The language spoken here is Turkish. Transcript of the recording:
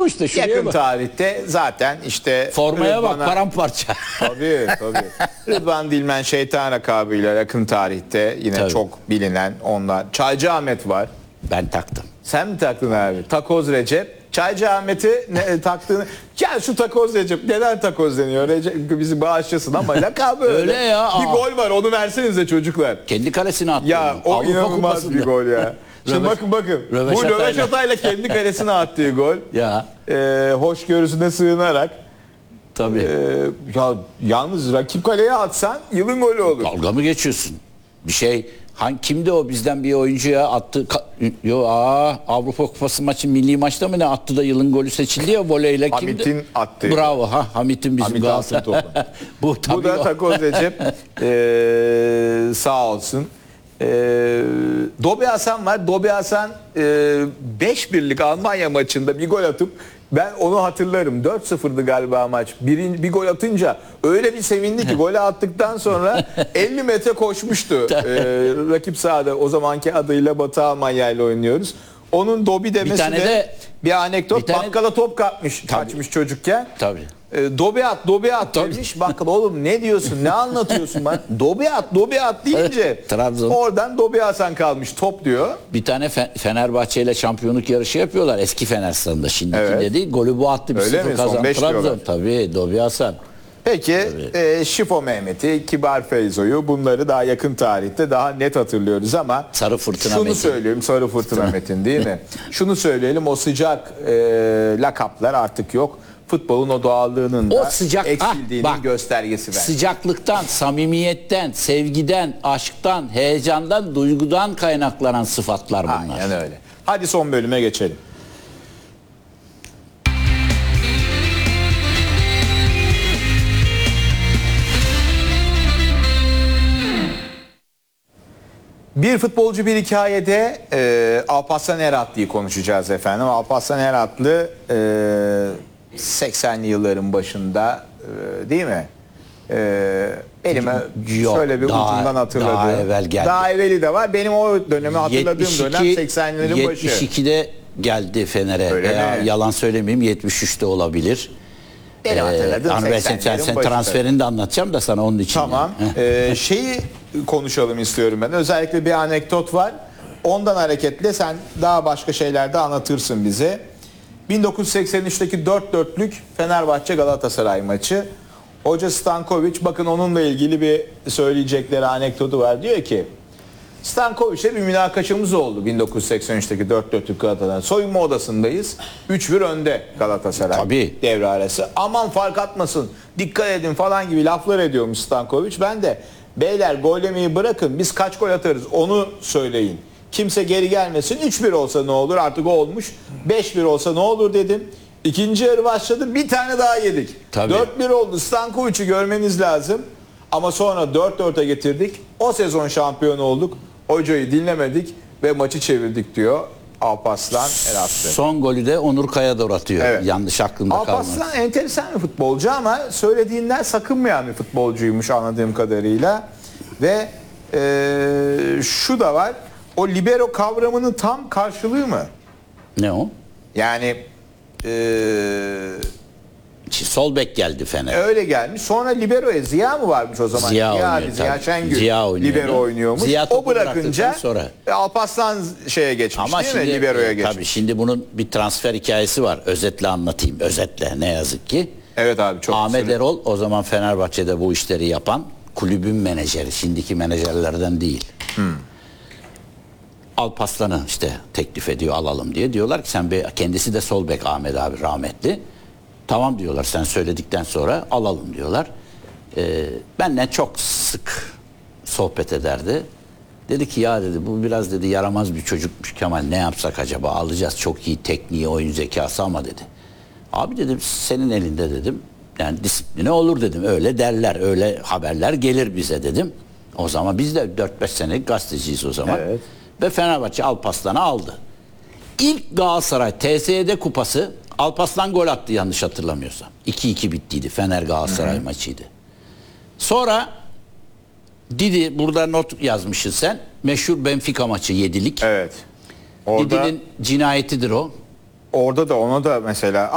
işte şuraya Yakın bak. tarihte zaten işte Formaya bak, paramparça. Tabii. Rıdvan Dilmen Şeytan lakabıyla yakın tarihte yine Tabii. çok bilinen onlar. Çaycı Ahmet var. Ben taktım. Sen mi taktın abi? Takoz Recep. Çaycı Ahmet'i taktığını... Ya şu Takoz Recep neden takoz deniyor? Recep bizi bağışlasın ama lakabı öyle. Öyle ya. Bir gol var, onu versenize çocuklar. Kendi kalesine attı. Ya o Avrupa inanılmaz Kupası'nda. bir gol ya. Şimdi bakın. Bu röveşatayla kendi kalesine attığı gol. Ya Hoşgörüsüne sığınarak. tabii. Ya yalnız rakip kaleye atsan yılın golü olur. Dalga mı geçiyorsun? Bir şey kimdi o bizden bir oyuncuya attı Avrupa Kupası maçı milli maçta mı ne attı da yılın golü seçildi ya voleyle kimdi? Hamit'in attığı. Bravo Hamit'in bizim Hamit Galatasaray. attı topu. Bu da o. Takoz Recep. Sağ olsun. Dobi Hasan var. Dobi Hasan 5-1'lik Almanya maçında bir gol atıp ben onu hatırlarım. 4-0'dı galiba maç. Bir gol atınca öyle bir sevindi ki golü attıktan sonra 50 metre koşmuştu. Rakip sahada o zamanki adıyla Batı Almanya ile oynuyoruz. Onun Dobi demesi de bir anekdot. Bakkala top kaçmış çocukken. Tabii. Dobi at demiş. Bakkal oğlum ne diyorsun, ne anlatıyorsun bana? Dobi at deyince Trabzon. oradan Dobi Hasan kalmış top diyor. Bir tane Fenerbahçe ile şampiyonluk yarışı yapıyorlar eski Fener stadında. Şimdiki Evet. değil. Golü bu attı. 1-0 kazandı Trabzon. Tabii Dobi Hasan. Peki Şifo Mehmet'i, Kibar Feyzo'yu bunları daha yakın tarihte daha net hatırlıyoruz ama Sarı Fırtına şunu Metin. söyleyeyim, Sarı Fırtına Metin değil mi? Şunu söyleyelim, o sıcak lakaplar artık yok. Futbolun o doğallığının da eksildiğinin göstergesi bence. Sıcaklıktan, samimiyetten, sevgiden, aşktan, heyecandan, duygudan kaynaklanan sıfatlar bunlar. Aynen öyle. Hadi son bölüme geçelim. Bir futbolcu bir hikayede Alparslan Eratlı'yı konuşacağız efendim. Alparslan Eratlı 80'li yılların başında değil mi? Elime şöyle bir ucundan hatırladığım. Daha evvel geldi. Daha evveli de var. Benim o dönemi hatırladığım dönem 80'lerin başı. 72'de geldi Fener'e. Öyle veya mi? yalan söylemeyeyim 73'te olabilir. Benim hatırladığım Hani 80'lerin sen başı. transferini de anlatacağım da sana onun için. Tamam. Şeyi konuşalım istiyorum ben. Özellikle bir anekdot var. Ondan hareketle sen daha başka şeyler de anlatırsın bize. 1983'teki 4-4'lük Fenerbahçe Galatasaray maçı. Hoca Stankovic, bakın onunla ilgili bir söyleyecekleri anekdotu var. Diyor ki Stankovic'le bir münakaşamız oldu 1983'teki 4-4'lük Galatasaray. Soyunma odasındayız. 3-1 önde Galatasaray. Tabii. Devre arası. Aman fark atmasın, dikkat edin falan gibi laflar ediyormuş Stankovic. Ben de beyler gol yemeyi bırakın, biz kaç gol atarız onu söyleyin. Kimse geri gelmesin. 3-1 olsa ne olur, artık o olmuş. 5-1 olsa ne olur dedim. İkinci yarı başladı, bir tane daha yedik. Tabii. 4-1 oldu. Stankovic'i görmeniz lazım. Ama sonra 4-4'e getirdik. O sezon şampiyon olduk. Hocayı dinlemedik ve maçı çevirdik diyor Alparslan Eratlı. Son golü de Onur Kayador atıyor. Evet. Yanlış aklımda kalmadı. Alparslan enteresan bir futbolcu ama söylediğinden sakınmayan bir futbolcuymuş anladığım kadarıyla. Ve şu da var. O libero kavramının tam karşılığı mı? Ne o? Yani Sol bek geldi Fener. öyle gelmiş. Sonra libero'ya Ziya mı varmış o zaman? Ziya oynuyor, Ziya tabii. Şengül Ziya oynuyordu. libero oynuyormuş. Ziya O topu bırakınca bıraktıktan sonra. Alparslan şeye geçmiş Ama değil şimdi mi? Libero'ya geçmiş. tabii şimdi bunun bir transfer hikayesi var. Özetle anlatayım. Özetle ne yazık ki. Evet abi çok Ahmet güzel. Erol o zaman Fenerbahçe'de bu işleri yapan kulübün menajeri. Şimdiki menajerlerden değil. Alparslan'ı işte teklif ediyor alalım diye. Diyorlar ki sen kendisi de sol bek Ahmet abi rahmetli. Tamam diyorlar sen söyledikten sonra alalım diyorlar. Benden çok sık sohbet ederdi. Dedi ki ya dedi bu biraz dedi yaramaz bir çocukmuş Kemal, ne yapsak acaba, alacağız çok iyi tekniği oyun zekası ama dedi. Abi dedim senin elinde dedim. Yani disipline olur dedim. Öyle derler, öyle haberler gelir bize dedim. O zaman biz de 4-5 senelik gazeteciyiz o zaman. Evet. Ve Fenerbahçe Alparslan'ı aldı. İlk Galatasaray TSE'de kupası Alparslan gol attı yanlış hatırlamıyorsam. 2-2 bittiydi. Fener Galatasaray maçıydı. Sonra Didi, burada not yazmışsın sen. Meşhur Benfica maçı 7'lik. Evet. Orada, Didi'nin cinayetidir o. orada da ona da mesela